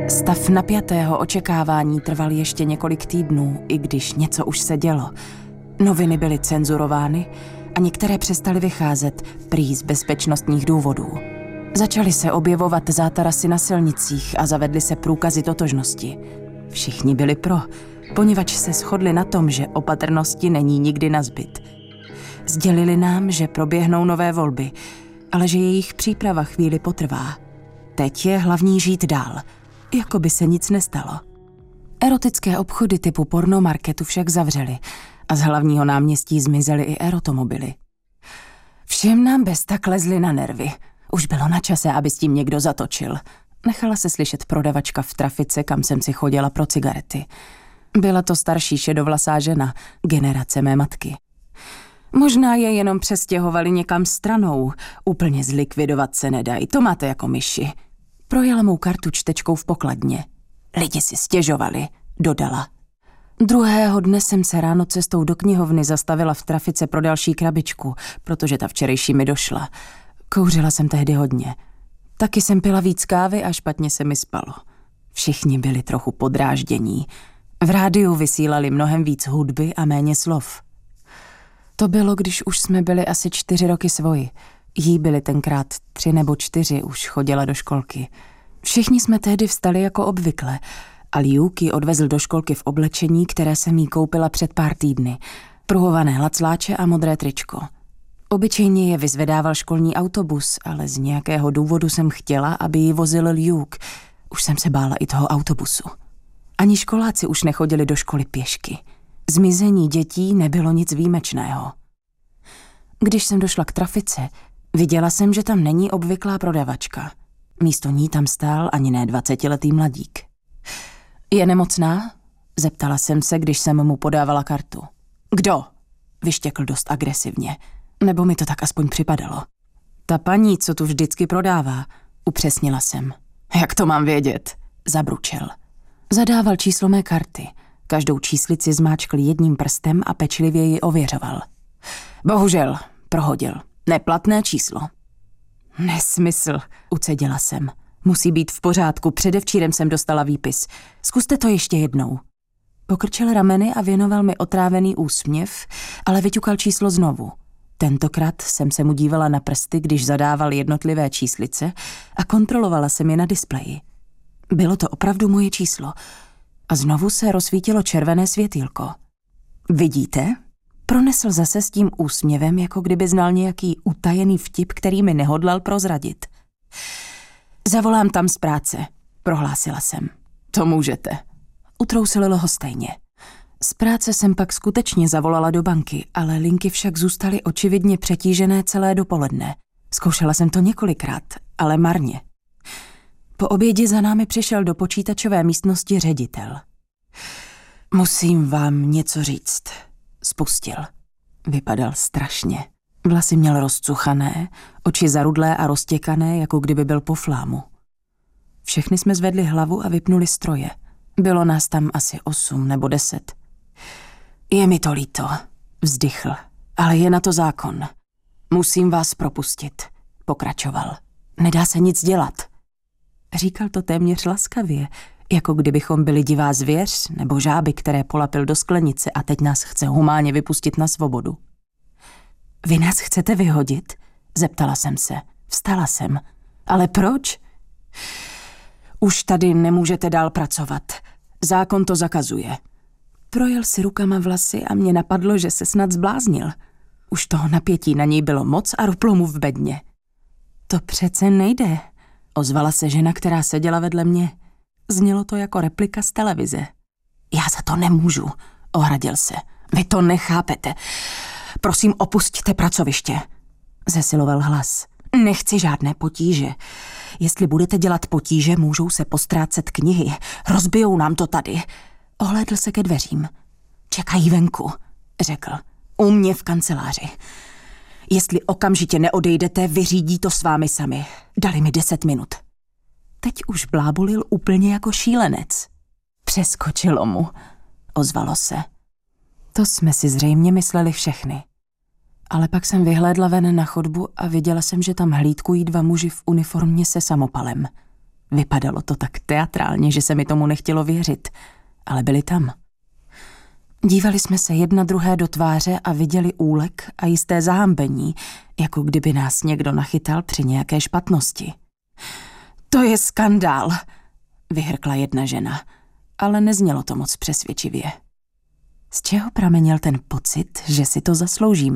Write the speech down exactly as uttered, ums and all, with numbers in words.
Stav napjatého očekávání trval ještě několik týdnů, i když něco už se dělo. Noviny byly cenzurovány a některé přestaly vycházet prý z bezpečnostních důvodů. Začaly se objevovat zátarasy na silnicích a zavedly se průkazy totožnosti. Všichni byli pro, poněvadž se shodli na tom, že opatrnosti není nikdy nazbyt. Sdělili nám, že proběhnou nové volby, ale že jejich příprava chvíli potrvá. Teď je hlavní žít dál, jako by se nic nestalo. Erotické obchody typu pornomarketu však zavřely a z hlavního náměstí zmizely i erotomobily. Všem nám bez tak lezli na nervy. Už bylo na čase, aby s tím někdo zatočil. Nechala se slyšet prodavačka v trafice, kam jsem si chodila pro cigarety. Byla to starší šedovlasá žena, generace mé matky. Možná je jenom přestěhovali někam stranou. Úplně zlikvidovat se nedají, to máte jako myši. Projela mou kartu čtečkou v pokladně. Lidi si stěžovali, dodala. Druhého dne jsem se ráno cestou do knihovny zastavila v trafice pro další krabičku, protože ta včerejší mi došla. Kouřila jsem tehdy hodně. Taky jsem pila víc kávy a špatně se mi spalo. Všichni byli trochu podráždění. V rádiu vysílali mnohem víc hudby a méně slov. To bylo, když už jsme byli asi čtyři roky svoji. Jí byly tenkrát tři nebo čtyři, už chodila do školky. Všichni jsme tehdy vstali jako obvykle a Liuk ji odvezl do školky v oblečení, které jsem jí koupila před pár týdny. Pruhované lacláče a modré tričko. Obyčejně je vyzvedával školní autobus, ale z nějakého důvodu jsem chtěla, aby ji vozil Liuk. Už jsem se bála i toho autobusu. Ani školáci už nechodili do školy pěšky. Zmizení dětí nebylo nic výjimečného. Když jsem došla k trafice, viděla jsem, že tam není obvyklá prodavačka. Místo ní tam stál ani ne dvacetiletý mladík. Je nemocná? Zeptala jsem se, když jsem mu podávala kartu. Kdo? Vyštěkl dost agresivně. Nebo mi to tak aspoň připadalo. Ta paní, co tu vždycky prodává, upřesnila jsem. Jak to mám vědět? Zabručel. Zadával číslo mé karty. Každou číslici zmáčkl jedním prstem a pečlivě ji ověřoval. Bohužel, prohodil. Neplatné číslo. Nesmysl, ucedila jsem. Musí být v pořádku, předevčírem jsem dostala výpis. Zkuste to ještě jednou. Pokrčil rameny a věnoval mi otrávený úsměv, ale vyťukal číslo znovu. Tentokrát jsem se mu dívala na prsty, když zadával jednotlivé číslice a kontrolovala jsem je na displeji. Bylo to opravdu moje číslo a znovu se rozsvítilo červené světýlko. Vidíte? Pronesl zase s tím úsměvem, jako kdyby znal nějaký utajený vtip, který mi nehodlal prozradit. Zavolám tam z práce, prohlásila jsem. To můžete. Utrousil lhostejně. Z práce jsem pak skutečně zavolala do banky, ale linky však zůstaly očividně přetížené celé dopoledne. Zkoušela jsem to několikrát, ale marně. Po obědě za námi přišel do počítačové místnosti ředitel. Musím vám něco říct, spustil. Vypadal strašně. Vlasy měl rozcuchané, oči zarudlé a roztěkané, jako kdyby byl po flámu. Všechny jsme zvedli hlavu a vypnuli stroje. Bylo nás tam asi osm nebo deset. Je mi to líto, vzdychl, ale je na to zákon. Musím vás propustit, pokračoval. Nedá se nic dělat. Říkal to téměř laskavě, jako kdybychom byli divá zvěř nebo žáby, které polapil do sklenice a teď nás chce humánně vypustit na svobodu. Vy nás chcete vyhodit? Zeptala jsem se. Vstala jsem. Ale proč? Už tady nemůžete dál pracovat. Zákon to zakazuje. Projel si rukama vlasy a mě napadlo, že se snad zbláznil. Už toho napětí na něj bylo moc a ruplo mu v bedně. To přece nejde, ozvala se žena, která seděla vedle mě. Znělo to jako replika z televize. Já za to nemůžu, ohradil se. Vy to nechápete. Prosím, opusťte pracoviště. Zesiloval hlas. Nechci žádné potíže. Jestli budete dělat potíže, můžou se postrácet knihy. Rozbijou nám to tady. Ohlédl se ke dveřím. Čekají venku, řekl. U mě v kanceláři. Jestli okamžitě neodejdete, vyřídí to s vámi sami. Dali mi deset minut. Teď už blábolil úplně jako šílenec. Přeskočilo mu, ozvalo se. To jsme si zřejmě mysleli všechny. Ale pak jsem vyhlédla ven na chodbu a viděla jsem, že tam hlídkují dva muži v uniformě se samopalem. Vypadalo to tak teatrálně, že se mi tomu nechtělo věřit, ale byli tam. Dívali jsme se jedna druhé do tváře a viděli úlek a jisté zahambení, jako kdyby nás někdo nachytal při nějaké špatnosti. To je skandál, vyhrkla jedna žena, ale neznělo to moc přesvědčivě. Z čeho pramenil ten pocit, že si to zasloužíme?